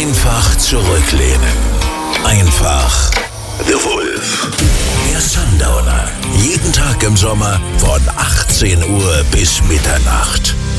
Einfach zurücklehnen. Einfach The Wolf. Der Sundowner. Jeden Tag im Sommer von 18 Uhr bis Mitternacht.